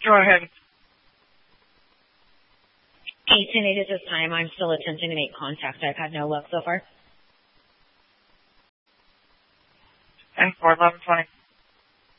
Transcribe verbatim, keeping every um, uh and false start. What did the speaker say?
Go ahead. eighteen eight at this time. I'm still attempting to make contact. I've had no luck so far. And for eleven twenty.